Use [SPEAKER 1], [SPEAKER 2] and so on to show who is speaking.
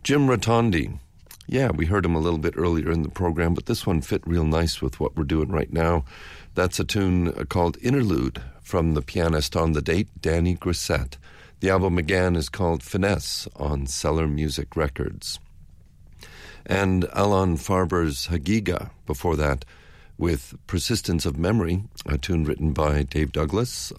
[SPEAKER 1] Jim Rotondi. Yeah, we heard him a little bit earlier in the program, but this one fit real nice with what we're doing right now. That's a tune called Interlude from the pianist on the date, Danny Grissett. The album again is called Finesse on Cellar Music Records. And Alan Farber's Hagiga before that with Persistence of Memory, a tune written by Dave Douglas